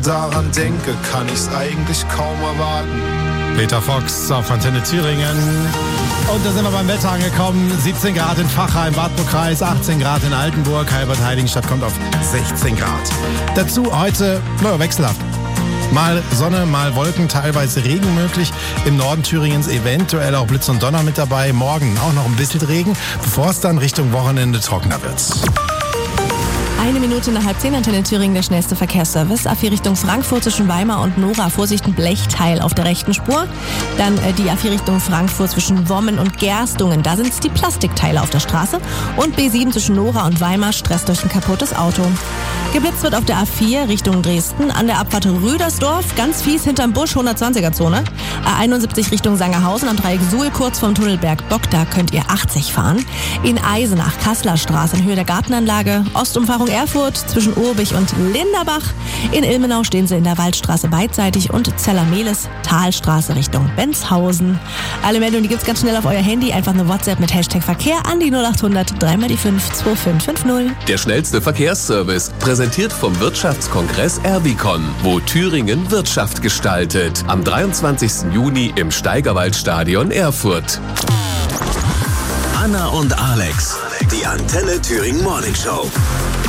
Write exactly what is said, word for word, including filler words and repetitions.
daran denke, kann ich's eigentlich kaum erwarten. Peter Fox auf Antenne Thüringen. Und da sind wir beim Wetter angekommen. siebzehn Grad in Fachheim, Wartburg-Kreis, achtzehn Grad in Altenburg, Heilbad-Heiligenstadt kommt auf sechzehn Grad. Dazu heute, naja, wechselhaft. Mal Sonne, mal Wolken, teilweise Regen möglich. Im Norden Thüringens eventuell auch Blitz und Donner mit dabei. Morgen auch noch ein bisschen Regen, bevor es dann Richtung Wochenende trockener wird. Eine Minute nach halb zehn, Antenne Thüringen, der schnellste Verkehrsservice. A vier Richtung Frankfurt zwischen Weimar und Nora. Vorsicht, ein Blechteil auf der rechten Spur. Dann äh, die A vier Richtung Frankfurt zwischen Wommen und Gerstungen. Da sind es die Plastikteile auf der Straße. Und B sieben zwischen Nora und Weimar. Stress durch ein kaputtes Auto. Geblitzt wird auf der A vier Richtung Dresden. An der Abfahrt Rüdersdorf. Ganz fies hinterm Busch, hundertzwanziger Zone. A einundsiebzig Richtung Sangerhausen am Dreieck Suhl kurz vom Tunnelberg Bock. Da könnt ihr achtzig fahren. In Eisenach, Kasseler Straße in Höhe der Gartenanlage. Ostumfahrung Erfurt zwischen Urbich und Linderbach. In Ilmenau stehen sie in der Waldstraße beidseitig und Zellermehlis, Talstraße Richtung Benzhausen. Alle Meldungen, die gibt's ganz schnell auf euer Handy. Einfach eine WhatsApp mit Hashtag Verkehr an die null acht hundert drei mal die fünf zwei fünf fünf null. Der schnellste Verkehrsservice, präsentiert vom Wirtschaftskongress Erbicon, wo Thüringen Wirtschaft gestaltet. Am dreiundzwanzigsten Juni im Steigerwaldstadion Erfurt. Anna und Alex, die Antenne Thüringen Morning Show.